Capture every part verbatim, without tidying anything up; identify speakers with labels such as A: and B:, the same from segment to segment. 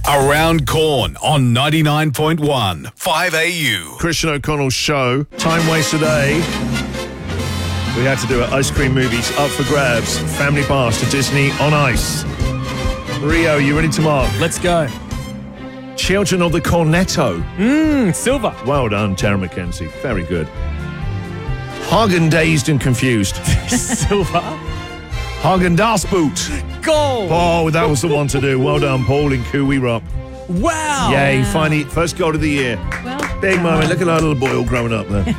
A: Around Corn on ninety-nine point one, five A U.
B: Christian O'Connell's show, Time Waste Today. We had to do it. Ice cream movies up for grabs. Family pass to Disney on Ice. Rio, you ready to mark?
C: Let's go.
B: Children of the Cornetto.
C: Mmm, silver.
B: Well done, Tara McKenzie. Very good. Hagen Dazed and Confused.
C: Silver.
B: Hagen Das Boot.
C: Gold.
B: Oh, that was the one to do. Well done, Paul in Cooey Rup.
C: Wow.
B: Yay,
D: Wow.
B: finally, first goal of the year.
D: Well
B: Big
D: done.
B: moment. Look at that little boy all growing up there.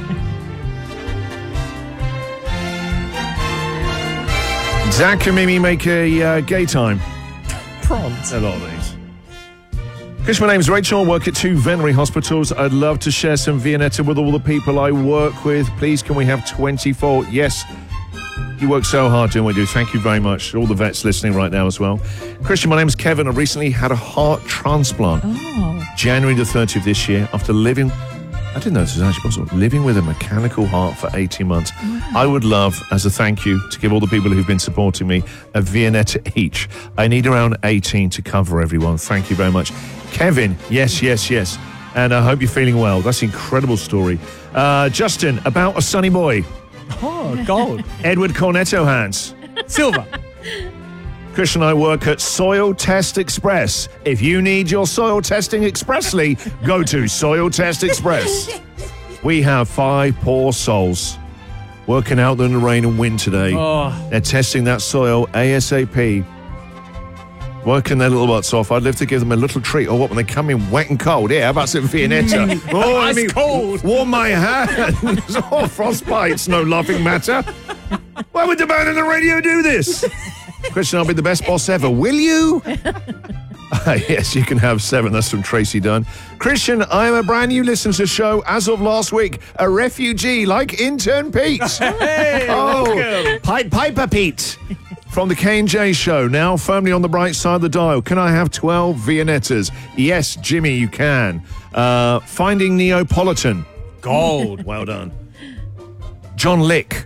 B: Zach and Mimi make a uh, gay time.
C: Prompt.
B: A lot of these. Chris, my name's Rachel. I work at two veterinary hospitals. I'd love to share some Viennetta with all the people I work with. Please, can we have twenty-four? Yes. You work so hard doing what you do. Thank you very much. All the vets listening right now as well. Christian, my name's Kevin. I recently had a heart transplant.
D: Oh.
B: January the thirtieth this year, after living, I didn't know this was actually possible, living with a mechanical heart for eighteen months.
D: Wow.
B: I would love, as a thank you, to give all the people who've been supporting me a Viennetta each. I need around eighteen to cover everyone. Thank you very much. Kevin, yes, yes, yes. And I hope you're feeling well. That's an incredible story. Uh, Justin, about a sunny boy.
C: Oh, gold.
B: Edward Cornetto hands.
C: Silver.
B: Chris and I work at Soil Test Express. If you need your soil testing expressly, go to Soil Test Express. We have five poor souls working out in the rain and wind today.
C: Oh.
B: They're testing that soil ASAP. Working their little butts off. I'd love to give them a little treat. Or what, when they come in wet and cold? Yeah, how about some Viennetta? Oh,
C: Ice
B: let me
C: cold.
B: warm my hands. Oh, frostbite's no laughing matter. Why would the man on the radio do this? Christian, I'll be the best boss ever. Will you? Uh, yes, you can have seven. That's from Tracy Dunn. Christian, I am a brand new listener to the show as of last week. A refugee like intern Pete.
C: Hey,
B: oh,
C: welcome.
B: Pipe Piper Pete. From the K and J show, now firmly on the bright side of the dial. Can I have twelve Viennettas? Yes, Jimmy, you can. Uh, Finding Neapolitan.
C: Gold.
B: Well done. John Lick.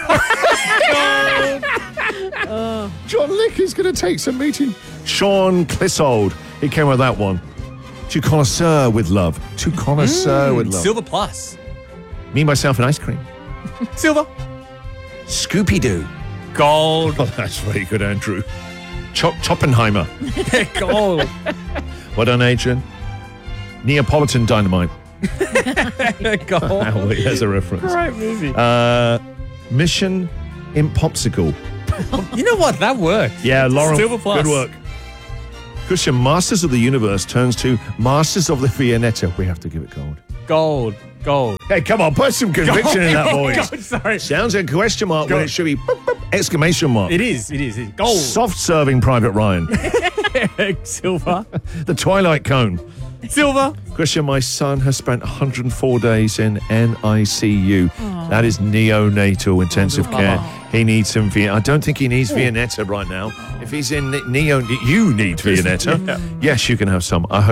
B: John Lick is going to take some meeting. Sean Clissold. He came with that one. To connoisseur with love. To connoisseur with love.
C: Silver plus.
B: Me, myself, and ice cream.
C: Silver.
B: Scooby-Doo.
C: Gold.
B: Oh, that's very good, Andrew. Chop Choppenheimer.
C: Gold.
B: Well done, Adrian. Neapolitan Dynamite.
C: Gold.
B: Oh, there's a reference.
C: Great movie.
B: Uh, Mission Impopsicle.
C: You know what? That worked.
B: Yeah, Lauren.
C: Silver plus.
B: Good work. Christian, Masters of the Universe turns to Masters of the Viennetta. We have to give it gold.
C: Gold. Gold.
B: Hey, come on, put some conviction in that
C: Gold.
B: voice.
C: Gold. Sorry.
B: Sounds like a question mark when
C: Gold.
B: it should be boop, boop, exclamation mark.
C: It is. It is. It is. Gold.
B: Soft-serving Private Ryan.
C: Silver.
B: The Twilight Cone.
C: Silver.
B: Christian, my son has spent one hundred four days in N I C U. That is neonatal intensive care. He needs some Viennetta. I don't think he needs Viennetta right now. If he's in ne- neo, you need Viennetta. Yes, you can have some. I hope